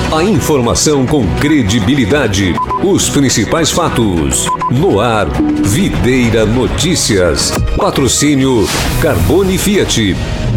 A informação com credibilidade. Os principais fatos. No ar, Videira Notícias. Patrocínio Carbone Fiat.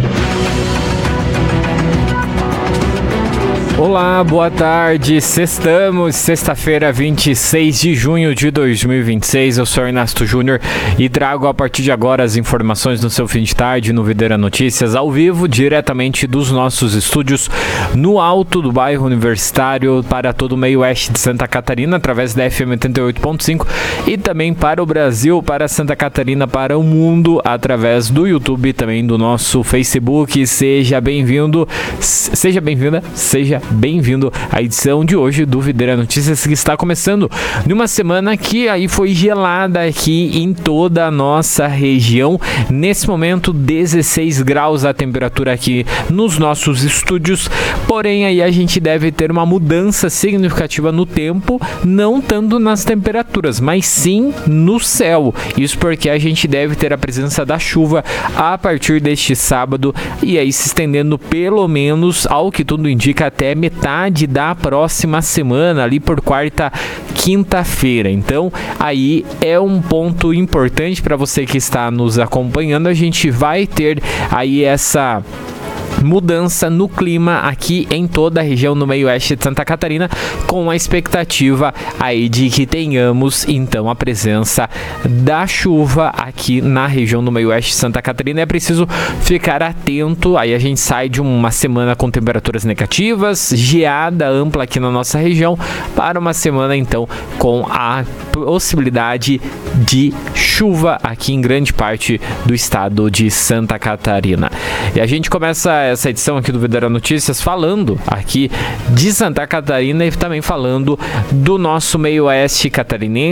Olá, boa tarde. Sextamos, sexta-feira, 26 de junho de 2026. Eu sou Ernesto Júnior e trago a partir de agora as informações no seu fim de tarde no Videira Notícias, ao vivo, diretamente dos nossos estúdios no alto do bairro Universitário para todo o meio oeste de Santa Catarina, através da FM 88.5 e também para o Brasil, para Santa Catarina, para o mundo, através do YouTube e também do nosso Facebook. Seja bem-vindo, seja bem-vinda, seja bem-vindo à edição de hoje do Videira Notícias, que está começando numa semana que aí foi gelada aqui em toda a nossa região. Nesse momento, 16 graus a temperatura aqui nos nossos estúdios, porém aí a gente deve ter uma mudança significativa no tempo, não tanto nas temperaturas, mas sim no céu. Isso porque a gente deve ter a presença da chuva a partir deste sábado e aí se estendendo pelo menos, ao que tudo indica, até metade da próxima semana, ali por quarta, quinta-feira. Então, aí é um ponto importante para você que está nos acompanhando. A gente vai ter aí essa mudança no clima aqui em toda a região no meio oeste de Santa Catarina, com a expectativa aí de que tenhamos então a presença da chuva aqui na região do meio oeste de Santa Catarina. É preciso ficar atento, aí a gente sai de uma semana com temperaturas negativas, geada ampla aqui na nossa região, para uma semana então com a possibilidade de chuva aqui em grande parte do estado de Santa Catarina. E a gente começa essa edição aqui do Videira Notícias falando aqui de Santa Catarina e também falando do nosso meio oeste catarinense.